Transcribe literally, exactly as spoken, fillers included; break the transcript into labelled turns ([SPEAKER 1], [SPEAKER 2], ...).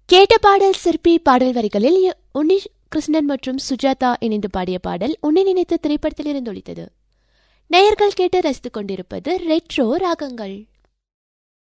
[SPEAKER 1] கேட்ட பாடல் சிற்பி பாடல் வரிகளில் உன்னி கிருஷ்ணன் மற்றும் சுஜாதா இணைந்து பாடிய பாடல் உன்னை நினைத்த திரைப்படத்தில் இருந்து ஒலித்தது. நேயர்கள் கேட்டு ரசித்துக் கொண்டிருப்பது ரெட்ரோ ராகங்கள்.